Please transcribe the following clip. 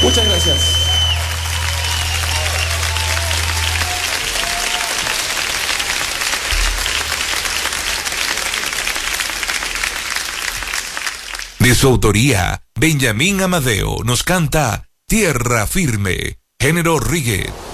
Muchas gracias. De su autoría, Benjamín Amadeo nos canta Tierra Firme, género reggae.